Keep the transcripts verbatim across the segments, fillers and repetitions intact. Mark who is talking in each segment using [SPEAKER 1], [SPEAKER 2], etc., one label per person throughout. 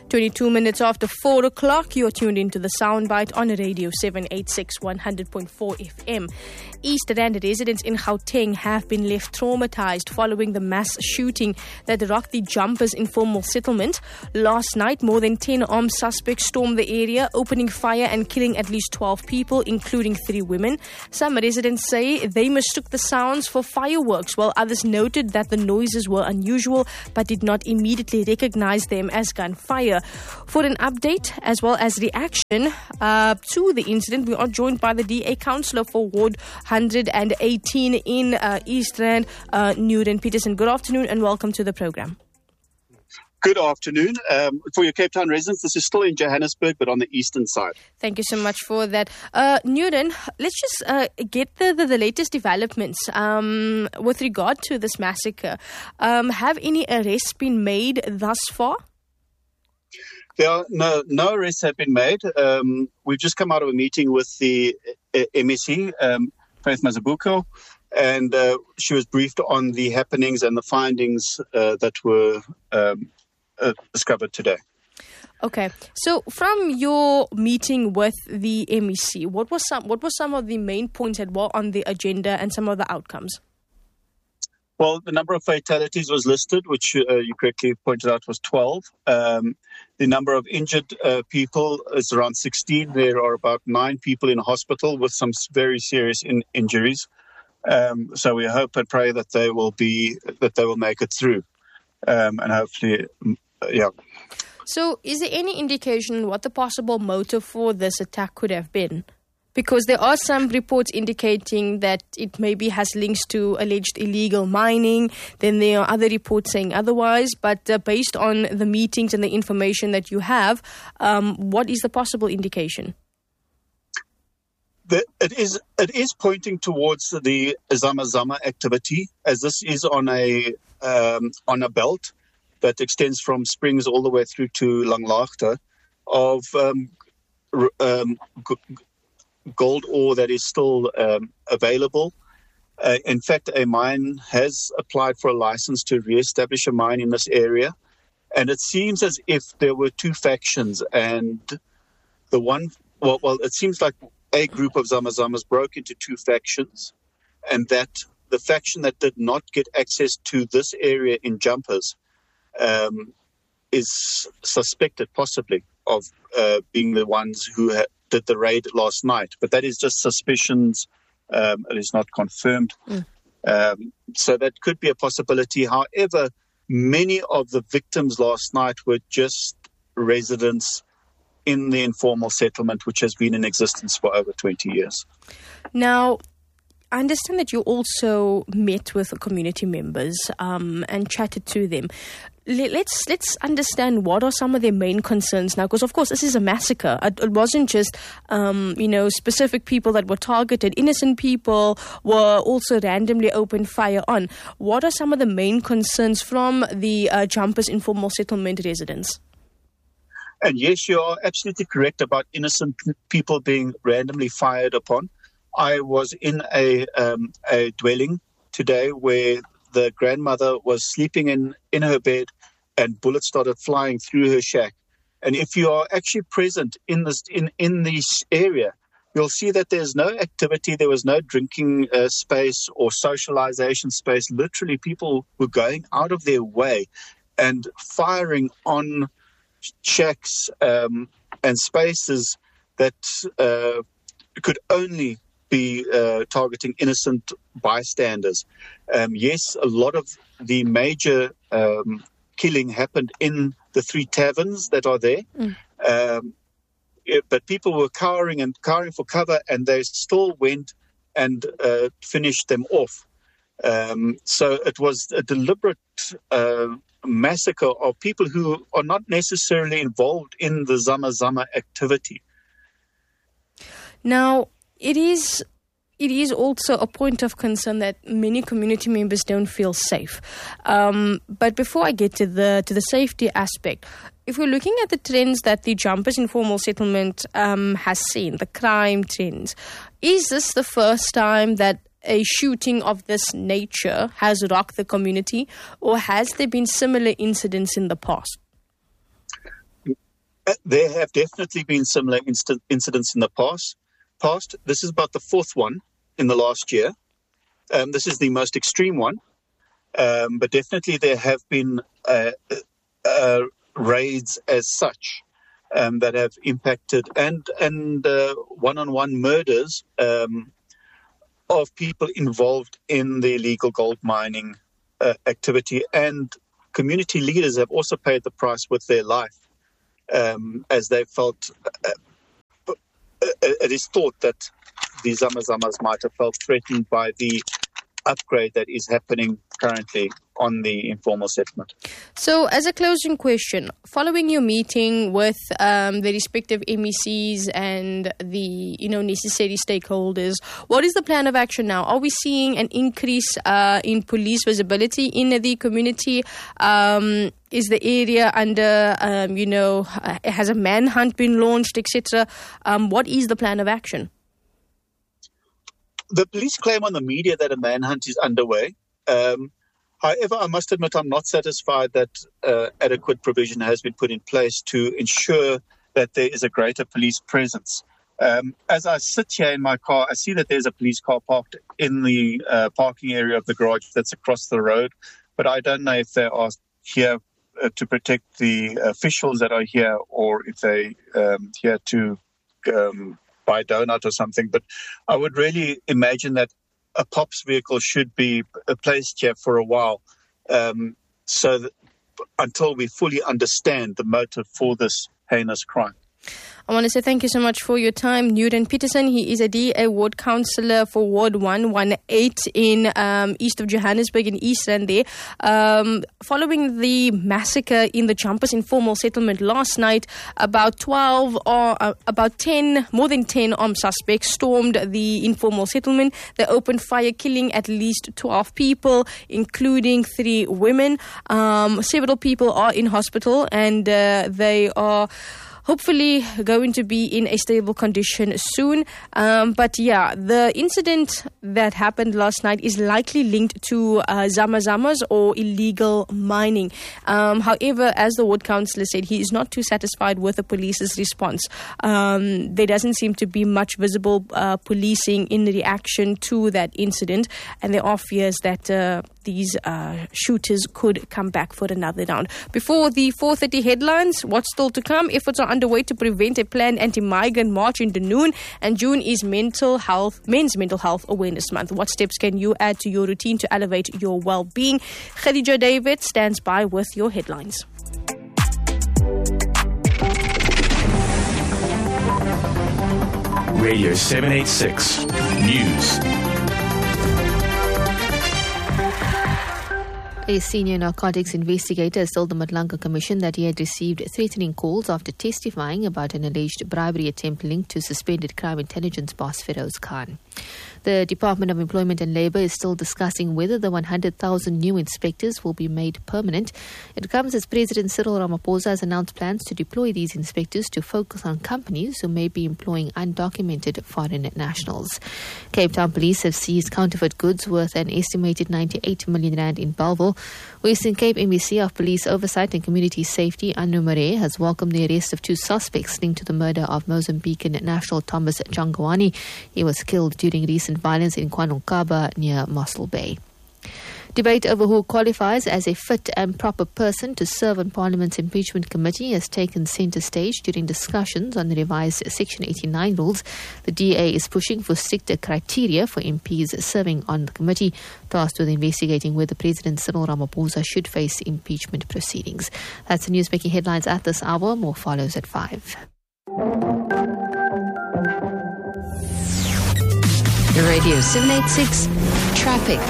[SPEAKER 1] twenty-two minutes after four o'clock, you're tuned into the Soundbite on Radio seven eighty-six, one hundred point four F M. East Rand residents in Gauteng have been left traumatized following the mass shooting that rocked the Jumpers informal settlement. Last night, more than ten armed suspects stormed the area, opening fire and killing at least twelve people, including three women. Some residents say they mistook the sounds for fireworks, while others noted that the noises were unusual but did not immediately recognize them as gunfire. For an update as well as reaction uh, to the incident, we are joined by the D A councillor for Ward one hundred eighteen in uh, East Rand, uh, Nuren Petersen. Good afternoon and welcome to the program.
[SPEAKER 2] Good afternoon. Um, for your Cape Town residents, this is still in Johannesburg, but on the eastern side.
[SPEAKER 1] Thank you so much for that. Uh, Nuren, let's just uh, get the, the, the latest developments um, with regard to this massacre. Um, have any arrests been made thus far?
[SPEAKER 2] There are no, no arrests have been made. Um, we've just come out of a meeting with the uh, M E C, um, Faith Mazibuko, and uh, she was briefed on the happenings and the findings uh, that were um, uh, discovered today.
[SPEAKER 1] Okay, so from your meeting with the M E C, what was some what were some of the main points that were on the agenda and some of the outcomes?
[SPEAKER 2] Well, the number of fatalities was listed, which uh, you correctly pointed out was twelve. Um, the number of injured uh, people is around sixteen. There are about nine people in hospital with some very serious in- injuries. Um, so we hope and pray that they will be that they will make it through, um, and hopefully, uh, yeah.
[SPEAKER 1] So, is there any indication what the possible motive for this attack could have been? Because there are some reports indicating that it maybe has links to alleged illegal mining. Then there are other reports saying otherwise. But uh, based on the meetings and the information that you have, um, what is the possible indication?
[SPEAKER 2] The, it is it is pointing towards the Zama Zama activity, as this is on a um, on a belt that extends from Springs all the way through to Langlaagte of um, um, g- gold ore that is still um, available. Uh, in fact, a mine has applied for a license to re-establish a mine in this area, and it seems as if there were two factions, and the one well, well it seems like a group of Zama Zamas broke into two factions, and that the faction that did not get access to this area in Jumpers um, is suspected possibly of uh, being the ones who ha- did the raid last night. But that is just suspicions. Um, it is not confirmed. Mm. Um, so that could be a possibility. However, many of the victims last night were just residents in the informal settlement, which has been in existence for over twenty years.
[SPEAKER 1] Now, I understand that you also met with the community members um, and chatted to them. Let's let's understand what are some of their main concerns now, because of course this is a massacre. It wasn't just um, you know specific people that were targeted. Innocent people were also randomly opened fire on. What are some of the main concerns from the uh, Jumpers informal settlement residents?
[SPEAKER 2] And yes, you are absolutely correct about innocent people being randomly fired upon. I was in a um, a dwelling today where the grandmother was sleeping in, in her bed and bullets started flying through her shack. And if you are actually present in this in, in this area, you'll see that there's no activity. There was no drinking uh, space or socialization space. Literally, people were going out of their way and firing on shacks um, and spaces that uh, could only be uh, targeting innocent bystanders. Um, yes, a lot of the major um, killing happened in the three taverns that are there, mm. um, it, but people were cowering and cowering for cover, and they still went and uh, finished them off. Um, so it was a deliberate uh, massacre of people who are not necessarily involved in the Zama Zama activity.
[SPEAKER 1] Now, it is it is also a point of concern that many community members don't feel safe. Um, but before I get to the to the safety aspect, if we're looking at the trends that the Jumpers informal settlement um, has seen, the crime trends, is this the first time that a shooting of this nature has rocked the community, or has there been similar incidents in the past?
[SPEAKER 2] there have definitely been similar inst- incidents in the past. Past. This is about the fourth one in the last year. Um, this is the most extreme one. Um, but definitely there have been uh, uh, raids as such um, that have impacted and, and uh, one-on-one murders um, of people involved in the illegal gold mining uh, activity. And community leaders have also paid the price with their life um, as they felt, uh, it is thought that the Zamazamas might have felt threatened by the upgrade that is happening currently on the informal settlement.
[SPEAKER 1] So, as a closing question, following your meeting with um, the respective M E Cs and the you know necessary stakeholders, what is the plan of action now? Are we seeing an increase uh, in police visibility in the community? Um, is the area under, um, you know, uh, has a manhunt been launched, et cetera? Um, what is the plan of action?
[SPEAKER 2] The police claim on the media that a manhunt is underway. Um, however, I must admit I'm not satisfied that uh, adequate provision has been put in place to ensure that there is a greater police presence. Um, as I sit here in my car, I see that there's a police car parked in the uh, parking area of the garage that's across the road, but I don't know if they are here uh, to protect the officials that are here or if they um, here to um, buy donut or something. But I would really imagine that a P O P S vehicle should be placed here for a while um, so that until we fully understand the motive for this heinous crime.
[SPEAKER 1] I want to say thank you so much for your time. Newton Peterson, he is a D A ward councillor for Ward one eighteen in um, east of Johannesburg in East Rand there. Um, following the massacre in the Jumpers informal settlement last night, about twelve or uh, about ten, more than ten armed suspects stormed the informal settlement. They opened fire, killing at least twelve people, including three women. Um, several people are in hospital and uh, they are hopefully going to be in a stable condition soon. Um, but yeah, the incident that happened last night is likely linked to uh, Zamazamas or illegal mining. Um, however, as the ward councillor said, he is not too satisfied with the police's response. Um, there doesn't seem to be much visible uh, policing in reaction to that incident, and there are fears that uh, these uh, shooters could come back for another round. Before the four thirty headlines, what's still to come? Efforts are underway to prevent a planned anti-migrant march in Dunoon, and June is mental health, Men's Mental Health Awareness Month. What steps can you add to your routine to elevate your well-being? Khadija David stands by with your headlines.
[SPEAKER 3] Radio seven eighty-six News.
[SPEAKER 4] A senior narcotics investigator has told the Madlanga Commission that he had received threatening calls after testifying about an alleged bribery attempt linked to suspended crime intelligence boss Feroz Khan. The Department of Employment and Labour is still discussing whether the one hundred thousand new inspectors will be made permanent. It comes as President Cyril Ramaphosa has announced plans to deploy these inspectors to focus on companies who may be employing undocumented foreign nationals. Cape Town police have seized counterfeit goods worth an estimated ninety-eight million rand in Bellville. Western Cape M E C of Police Oversight and Community Safety, Anu Mare, has welcomed the arrest of two suspects linked to the murder of Mozambican national Thomas Jangwani. He was killed during recent violence in KwaNokaba near Mossel Bay. Debate over who qualifies as a fit and proper person to serve on Parliament's impeachment committee has taken centre stage during discussions on the revised Section eighty-nine rules. The D A is pushing for stricter criteria for M Ps serving on the committee, tasked with investigating whether President Cyril Ramaphosa should face impeachment proceedings. That's the news making headlines at this hour. More follows at five.
[SPEAKER 5] Radio seven eighty-six Traffic.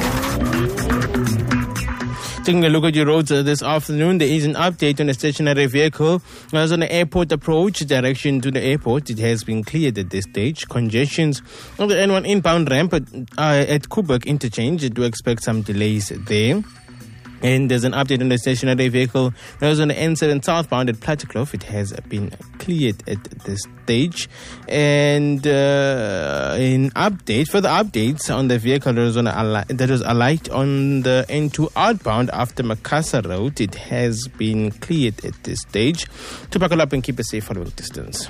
[SPEAKER 6] Taking a look at your roads uh, this afternoon, there is an update on a stationary vehicle. As on the airport approach direction to the airport, it has been cleared at this stage. Congestions on the N one inbound ramp at, uh, at Kuburg interchange, do expect some delays there. And there's an update on the stationary vehicle that was on the N seven southbound at Plattekloof. It has been cleared at this stage. And uh, in update, further updates on the vehicle that was, on a, that was alight on the N two outbound after Makassar Road, it has been cleared at this stage. To buckle up and keep a safe following distance.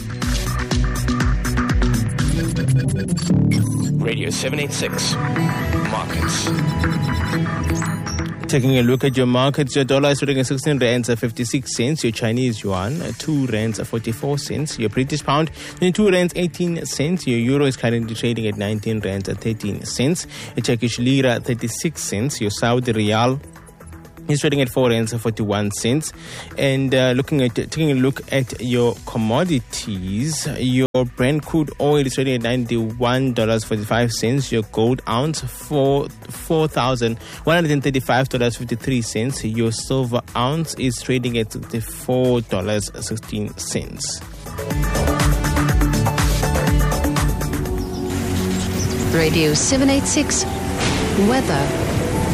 [SPEAKER 3] Radio seven eighty-six. Markets.
[SPEAKER 6] Taking a look at your markets, your dollar is trading at sixteen rands and fifty-six cents. Your Chinese yuan, two rands and forty-four cents. Your British pound, twenty-two rands eighteen cents. Your euro is currently trading at nineteen rands and thirteen cents. Your Turkish lira, thirty-six cents. Your Saudi riyal is trading at four rands and forty-one cents. And uh, looking at taking a look at your commodities, your Brent crude oil is trading at ninety-one dollars and forty-five cents. Your gold ounce for four thousand one hundred thirty-five dollars and fifty-three cents. Your silver ounce is trading at four dollars and sixteen cents.
[SPEAKER 5] Radio seven eighty-six weather.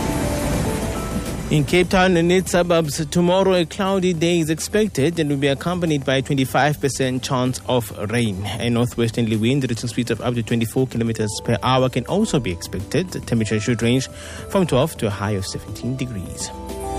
[SPEAKER 6] In Cape Town and its suburbs, tomorrow a cloudy day is expected and will be accompanied by a twenty-five percent chance of rain. A northwesterly wind reaching speeds of up to twenty-four kilometers per hour can also be expected. The temperature should range from twelve to a high of seventeen degrees.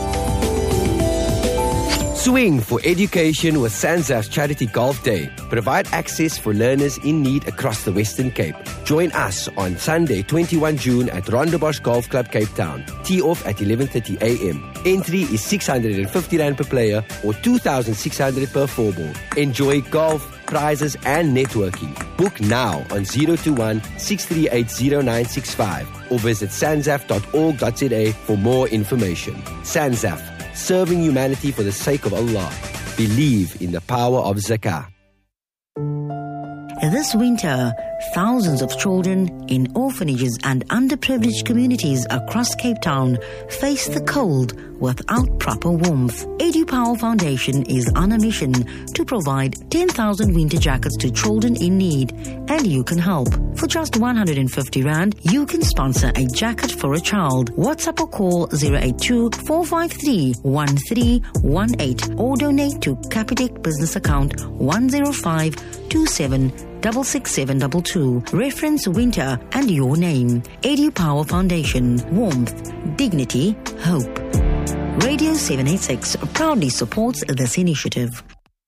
[SPEAKER 7] Swing for education with SANZAF's Charity Golf Day. Provide access for learners in need across the Western Cape. Join us on Sunday, twenty-first of June at Rondebosch Golf Club, Cape Town. Tee off at eleven thirty a.m. Entry is six hundred fifty rand per player or two thousand six hundred per four ball. Enjoy golf, prizes and networking. Book now on zero two one, six three eight, zero nine six five or visit sanzaf dot org dot za for more information. SANZAF, serving humanity for the sake of Allah. Believe in the power of zakah.
[SPEAKER 8] This winter, thousands of children in orphanages and underprivileged communities across Cape Town face the cold without proper warmth. EduPower Foundation is on a mission to provide ten thousand winter jackets to children in need, and you can help. For just one hundred fifty rand, you can sponsor a jacket for a child. WhatsApp or call zero eight two, four five three, one three one eight or donate to Capitec business account one zero five two seven six six seven two two. Reference winter and your name. EduPower Foundation. Warmth, dignity, hope. Radio seven eighty-six proudly supports this initiative.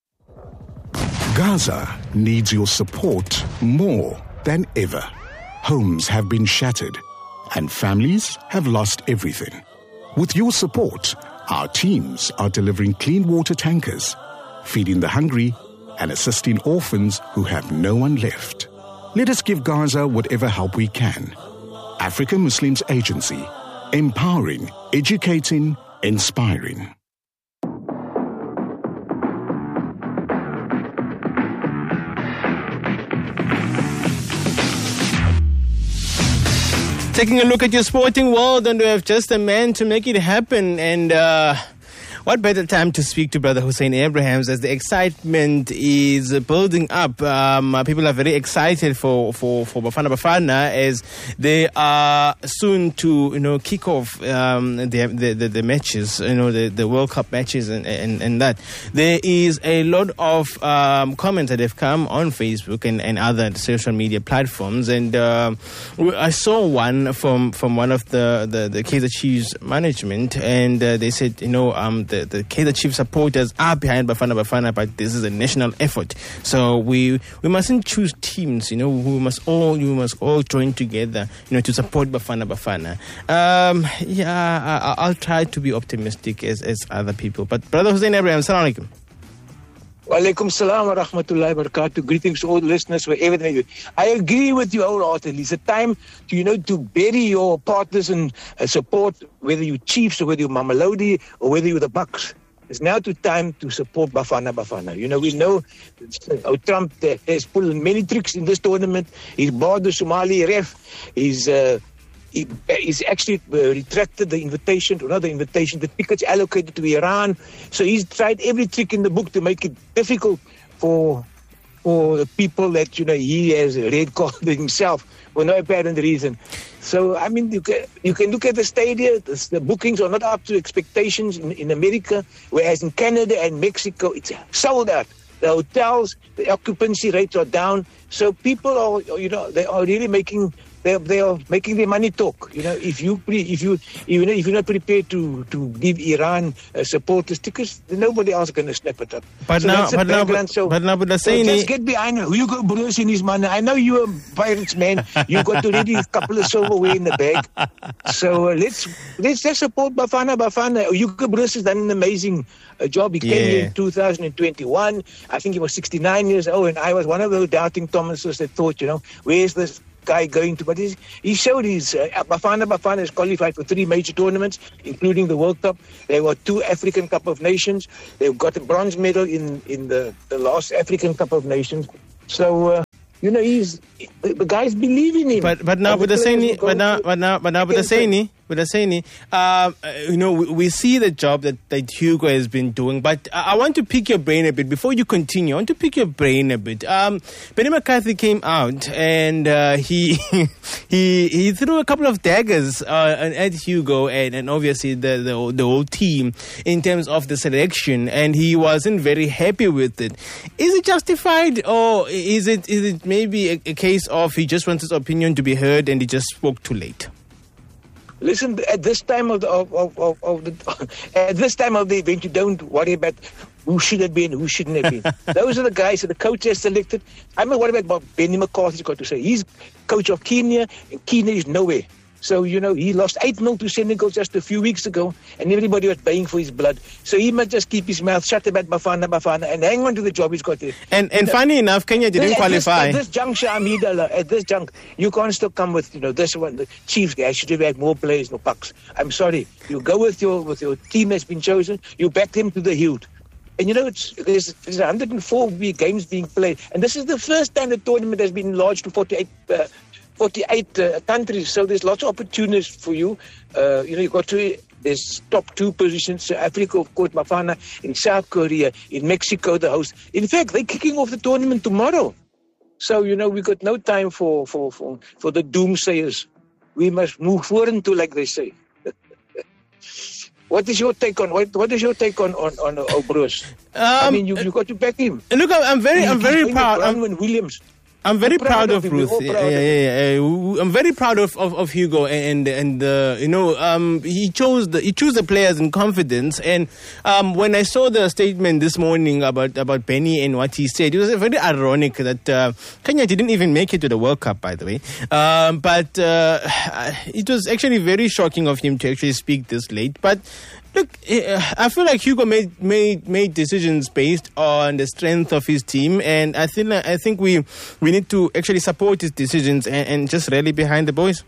[SPEAKER 9] Gaza needs your support more than ever. Homes have been shattered and families have lost everything. With your support, our teams are delivering clean water tankers, feeding the hungry, and assisting orphans who have no one left. Let us give Gaza whatever help we can. African Muslims Agency, empowering, educating, inspiring.
[SPEAKER 6] Taking a look at your sporting world, and we have just a man to make it happen. And uh, what better time to speak to Brother Hussein Abrahams as the excitement is building up. Um, people are very excited for, for, for Bafana Bafana as they are soon to, you know, kick off um, the, the, the, the matches, you know, the, the World Cup matches and, and, and that. There is a lot of um, comments that have come on Facebook and, and other social media platforms. And uh, I saw one from, from one of the, the, the Kaizer Chiefs management, and uh, they said, you know, um, The, the Kaizer Chiefs supporters are behind Bafana Bafana, but this is a national effort. So we we mustn't choose teams, you know. We must all we must all join together, you know, to support Bafana Bafana. Um, yeah, I, I'll try to be optimistic as as other people. But Brother Hussein Abraham, Assalamu alaikum.
[SPEAKER 10] Wa alaikum salam wa rahmatullahi wa barakatuh. Greetings to all the listeners wherever they are. I agree with you wholeheartedly. It's a time to, you know, to bury your partners and uh, support, whether you Chiefs or whether you Mamelodi or whether you the Bucks. It's now to time to support Bafana Bafana. You know, we know uh, Trump uh, has pulled many tricks in this tournament. He's barred the Somali ref. He's uh, He, he's actually uh, retracted the invitation, or not the invitation, the tickets allocated to Iran. So he's tried every trick in the book to make it difficult for or the people that, you know, he has red carded himself for no apparent reason. So, I mean, you can, you can look at the stadium, the, the bookings are not up to expectations in, in America, whereas in Canada and Mexico, it's sold out. The hotels, the occupancy rates are down. So people are, you know, they are really making... They they are making their money talk. You know, if you pre, if you you know if you're not prepared to to give Iran uh, support the stickers, then nobody else is going to snap it up.
[SPEAKER 6] But
[SPEAKER 10] so
[SPEAKER 6] now, but now, but,
[SPEAKER 10] so,
[SPEAKER 6] but now, but the
[SPEAKER 10] so
[SPEAKER 6] saying
[SPEAKER 10] just get behind Hugo Broos in his man. I know you're a Pirates man. You got already a couple of silverware in the bag. So uh, let's let's just support Bafana Bafana. Hugo Broos has done an amazing uh, job. He
[SPEAKER 6] Yeah.
[SPEAKER 10] came here in two thousand twenty-one. I think he was sixty-nine years old, and I was one of those doubting Thomases that thought, you know, where's this guy going to? But he's, he showed his uh, Bafana Bafana is qualified for three major tournaments, including the World Cup. They were two African Cup of Nations. They've got a bronze medal in in the, the last African Cup of Nations. So uh, you know, he's the, the guys believe in him.
[SPEAKER 6] But but now
[SPEAKER 10] And
[SPEAKER 6] with the
[SPEAKER 10] players
[SPEAKER 6] saying,
[SPEAKER 10] will go
[SPEAKER 6] but now
[SPEAKER 10] to-
[SPEAKER 6] but now but now with the saying, with the saying, uh, you know, we, we see the job that, that Hugo has been doing. But I, I want to pick your brain a bit before you continue. I want to pick your brain a bit. Um, Benny McCarthy came out and uh, he he he threw a couple of daggers uh, at Hugo and, and obviously the, the the whole team in terms of the selection, and he wasn't very happy with it. Is it justified, or is it is it maybe a, a case of he just wants his opinion to be heard and he just spoke too late?
[SPEAKER 10] Listen, at this time of the of, of, of, of the at this time of the event, you don't worry about who should have been, who shouldn't have been. Those are the guys that the coach has selected. I'm not worried about what Benny McCarthy's got to say. He's coach of Kenya, and Kenya is nowhere. So, you know, he lost eight nil to Senegal just a few weeks ago, and everybody was paying for his blood. So he must just keep his mouth shut about Bafana Bafana and hang on to the job he's got there.
[SPEAKER 6] And and
[SPEAKER 10] You know,
[SPEAKER 6] funny enough, Kenya didn't
[SPEAKER 10] at
[SPEAKER 6] qualify.
[SPEAKER 10] This, at this juncture, Amidala, at this juncture, you can't still come with, you know, this one, the Chiefs guy should have had more players, no pucks. I'm sorry. You go with your with your team that's been chosen, you back them to the hilt. And you know, it's, there's, there's one hundred four games being played. And this is the first time the tournament has been enlarged to forty-eight, uh, forty-eight uh, countries. So there's lots of opportunities for you. Uh, you know, you've got to, there's top two positions. So Africa, of course, Bafana, in South Korea, in Mexico, the host. In fact, they're kicking off the tournament tomorrow. So, you know, we've got no time for, for, for, for the doomsayers. We must move forward to, like they say. What is your take on what? What is your take on on on uh, Bruce?
[SPEAKER 6] Um,
[SPEAKER 10] I mean, you you got to back him.
[SPEAKER 6] Look, I'm, I'm very, I'm very proud. I'm,
[SPEAKER 10] Bronwyn Williams.
[SPEAKER 6] I'm very
[SPEAKER 10] We're
[SPEAKER 6] proud,
[SPEAKER 10] proud
[SPEAKER 6] of
[SPEAKER 10] of him. We're
[SPEAKER 6] Ruth.
[SPEAKER 10] all
[SPEAKER 6] Yeah,
[SPEAKER 10] proud of
[SPEAKER 6] yeah, yeah, yeah. I'm very proud of, of, of Hugo, and and uh, you know, um, he chose the he chose the players in confidence. And um, when I saw the statement this morning about about Benny and what he said, it was very ironic that uh, Kenya didn't even make it to the World Cup, by the way. Um, but uh, it was actually very shocking of him to actually speak this late. But look, I feel like Hugo made made made decisions based on the strength of his team, and I think I think we we need to actually support his decisions and, and just rally behind the boys.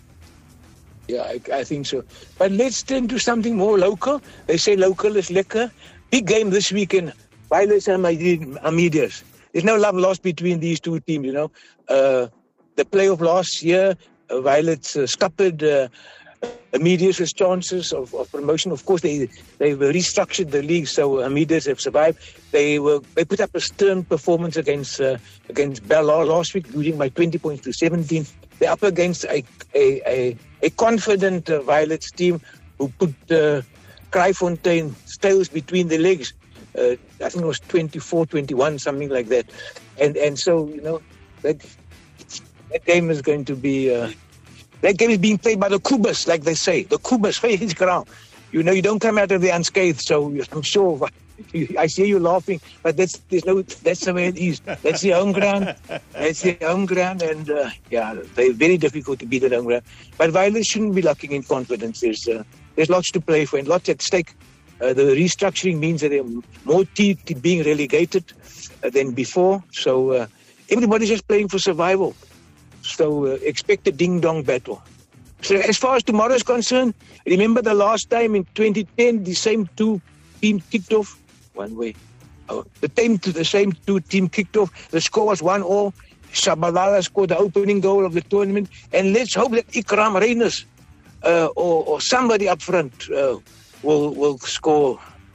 [SPEAKER 10] Yeah, I, I think so. But let's turn to something more local. They say local is lekker. Big game this weekend. Violet and Amidias. There's no love lost between these two teams, you know. Uh, the playoff last year, uh, Violet uh, scuppered uh, Amidias' chances of, of promotion. Of course, they they restructured the league, so Amidias have survived. They were they put up a stern performance against uh, against Bella last week, losing by twenty points to seventeen. They're up against a a a, a confident uh, Violets team who put uh, Kraaifontein tails between the legs. Uh, I think it was twenty-four twenty-one, something like that. And and so, you know, that that game is going to be uh, that game is being played by the Kubas, like they say, the Kubas. You know, you don't come out of there unscathed. So I'm sure. I see you laughing, but that's there's no that's the way it is. That's the home ground. That's the home ground, and uh, yeah, they're very difficult to beat at home ground. But Violet shouldn't be lacking in confidence. There's uh, there's lots to play for and lots at stake. Uh, the restructuring means that there are more teams being relegated uh, than before. So uh, everybody's just playing for survival. So uh, expect a ding-dong battle. So as far as tomorrow is concerned, remember the last time in twenty ten, the same two teams kicked off one way. Oh, the team to the same two team kicked off. The score was one all. Shabalala scored the opening goal of the tournament, and let's hope that Ikram Reyners uh, or, or somebody up front uh, will will score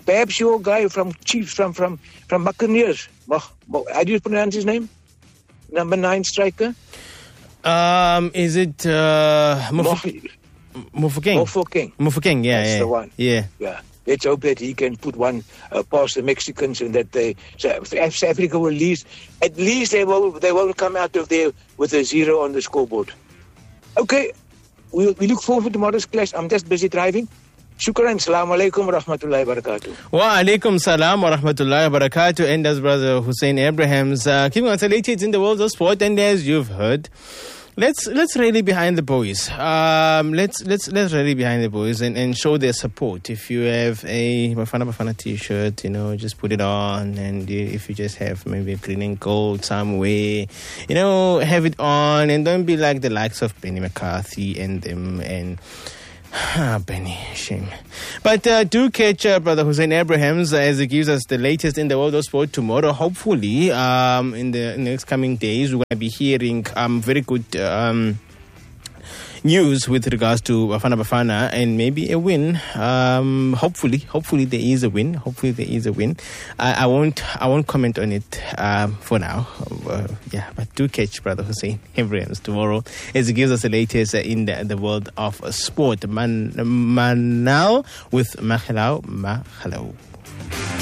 [SPEAKER 10] perhaps your guy from Chiefs, from from from Buccaneers. How do you pronounce his name? Number nine striker.
[SPEAKER 6] Um, is it uh, Mofokeng?
[SPEAKER 10] Mofokeng.
[SPEAKER 6] Mofokeng, yeah,
[SPEAKER 10] That's
[SPEAKER 6] yeah,
[SPEAKER 10] the one.
[SPEAKER 6] yeah.
[SPEAKER 10] Yeah. Let's hope that he can put one uh, past the Mexicans, and that they so if South Africa will least at least they will they won't come out of there with a zero on the scoreboard. Okay, we we look forward to tomorrow's clash. I'm just busy driving. Shukran. Assalamu alaikum wa rahmatullahi wa barakatuh.
[SPEAKER 6] Wa alaikum salam wa rahmatullahi wa barakatuh. And as Brother Hussein Abrahams, uh, keeping us elated in the world of sport. And as you've heard, let's let's rally behind the boys. Um, let's let's let's rally behind the boys and, and show their support. If you have a Bafana Bafana t-shirt, you know, just put it on. And if you just have maybe a green and gold somewhere, you know, have it on. And don't be like the likes of Benny McCarthy and them and. Ah, Benny, shame. But uh, do catch uh, Brother Hussein Abrahams as he gives us the latest in the world of sport tomorrow. Hopefully, um, in the next coming days, we're going to be hearing um, very good um, news with regards to Bafana Bafana and maybe a win. Um, hopefully, hopefully there is a win. Hopefully there is a win. I, I won't, I won't comment on it um, for now. Uh, yeah, but do catch Brother Hussein Abrahams tomorrow as he gives us the latest in the, the world of sport. Man, Manal with Mahalau Mahalau.